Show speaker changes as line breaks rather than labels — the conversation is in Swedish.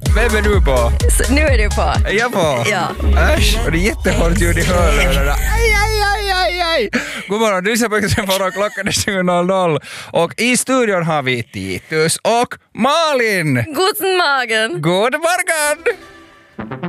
Vem är du på?
Så, nu är du på.
Är jag på?
Ja.
Äsch, och det är jättehårt ljud i hörlurarna. Aj. God morgon, du ser på Extremfara, klockan är 7.00. Och i studion har vi Titus och Malin.
Guten Morgen.
God morgon!